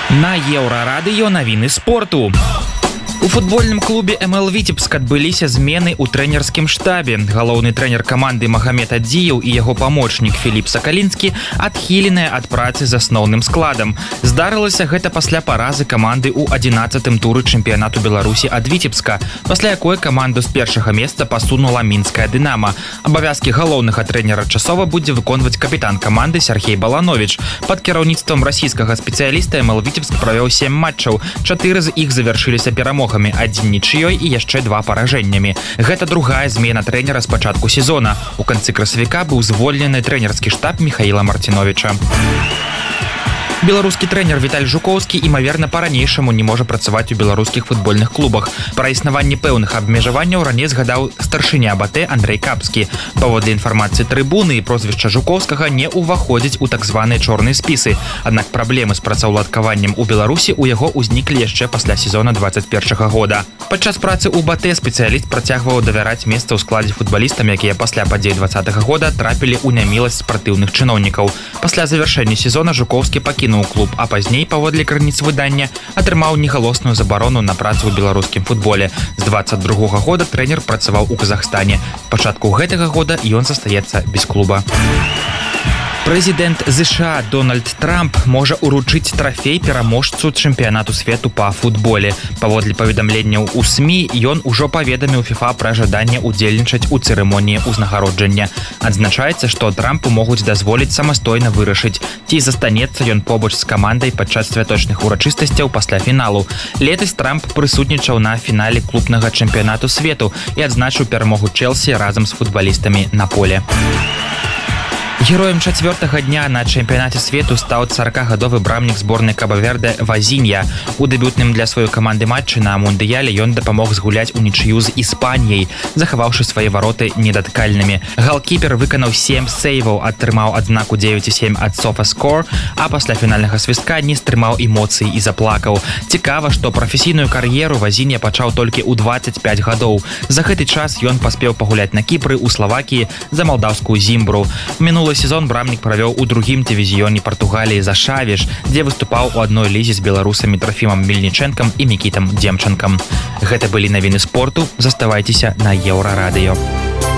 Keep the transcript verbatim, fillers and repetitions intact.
На Еўрарадыё навіны спорту. У футбольным клубе эм эл Віцебск адбыліся змены ў трэнерскім штабе. Галоўны трэнер каманды Магамед Адзіеў і яго памочнік Філіп Сакалінскі адхіленыя ад працы з асноўным складам. Здарылася гэта пасля паразы каманды ў адзінаццатым туры чэмпіянату Беларусі ад Віцебска, пасля якой каманду з першага месца пасунула мінская «Дынама». Абавязкі галоўнага трэнера часова будзе выконваць капітан каманды Сяргей Баланович. Пад кіраўніцтвам расійскага спецыяліста эм эл Віцебск правёў сем матчаў. Чатыры з іх завяршыліся перамогамі, адзін нічыёй і яшчэ два паражэннямі. Гэта другая змена трэнера з пачатку сезона. У канцы красавіка быў звольнены трэнерскі штаб Міхаіла Марціновіча. Беларускі трэнер Віталь Жукоўскі, імаверна, па-ранейшаму не можа працаваць у беларускіх футбольных клубах. Пра існаванне пэўных абмежаванняў раней згадаў старшыня АБТ Андрэй Капскі. Паводле інфармацыі трыбуны, прозвішча Жукоўскага не ўваходзіць у так званыя чорныя спісы. Аднак праблемы з працаўладкаваннем у Беларусі ў яго ўзніклі яшчэ пасля сезона дваццаць першага года. Падчас працы ў БАТЭ спецыяліст працягваў давяраць месца ў складзе футбалістам, якія пасля падзей дваццатага года трапілі ў няміласць спартыўных чыноўнікаў. Пасля завяршэння сезона Жукоўскі пакінуў клуб, а пазней, паводле крыніц выдання, атрымаў негалосную забарону на працу ў беларускім футболе. З дваццаць другога года трэнер працаваў у Казахстане. Пачатку гэтага года ён застаецца без клуба. Прэзідэнт ЗША Дональд Трамп можа ўручыць трафей пераможцу чэмпіянату свету па футболе. Паводле паведамленняў у СМІ, ён ужо паведаміў ФІФА пра жаданне ўдзельнічаць у цырымоніі ўзнагароджання. Адзначаецца, што Трампу могуць дазволіць самастойна вырашыць, ці застанецца ён побач з камандай падчас святочных урачыстасцяў пасля фіналу. Летась Трамп прысутнічаў на фінале клубнага чэмпіянату свету і адзначыў перамогу Чэлсі разам з футбалістамі на поле. Героем чацвёртага дня на чэмпіянаце свету стаў саракагадовы брамнік зборнай Каба-Верде Вазінья. У дэбютным для сваёй каманды матчы на мундыяле ён дапамог згуляць унічыю з Іспаніяй, захаваўшы свае вароты недатыкальнымі. Галкіпер выканаў сем сейваў, атрымаў адзнаку дзевяць сем ад SofaScore, а пасля фінальнага свістка не стрымаў эмоцый і заплакаў. Цікава, што прафесійную кар'еру Вазінья пачаў толькі ў дваццаць пяць гадоў. За гэты час ён паспеў пагуляць на Кіпры, у Славакіі, за малдаўскую Зімбру. Мінулы сезон брамнік правёў у другім дывізіёне Партугаліі за Шавіш, дзе выступаў у адной лізе з беларусамі Трафімам Мельнічэнкам і Мікітам Демчанкам. Гэта былі навіны спорту. Заставайцеся на Еўрарадыё.